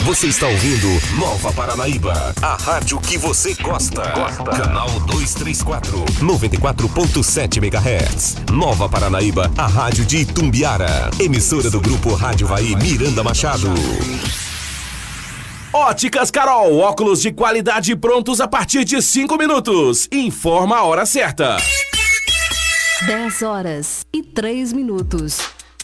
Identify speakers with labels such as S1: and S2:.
S1: Você está ouvindo Nova Paranaíba, a rádio que você gosta. Canal 234, 94.7 MHz. Nova Paranaíba, a rádio de Itumbiara. Emissora do Grupo Rádio Vai Miranda Machado.
S2: Óticas Carol, óculos de qualidade prontos a partir de 5 minutos. Informa a hora certa.
S3: 10 horas e 3 minutos.